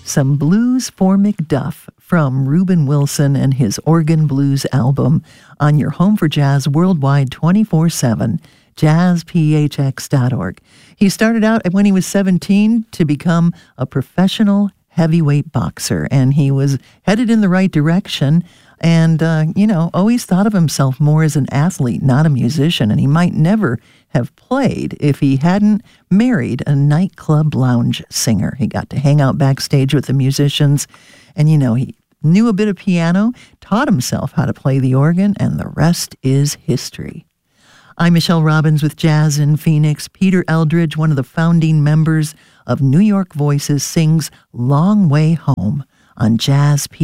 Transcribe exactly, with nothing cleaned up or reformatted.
some blues for Macduff from Reuben Wilson and his Organ Blues album on your home for jazz worldwide twenty-four seven, jazz p h x dot org. He started out when he was seventeen to become a professional heavyweight boxer, and he was headed in the right direction and, uh, you know, always thought of himself more as an athlete, not a musician, and he might never have played if he hadn't married a nightclub lounge singer. He got to hang out backstage with the musicians, and, you know, he knew a bit of piano, taught himself how to play the organ, and the rest is history. I'm Michelle Robbins with Jazz in Phoenix. Peter Eldridge, one of the founding members of New York Voices, sings Long Way Home on Jazz P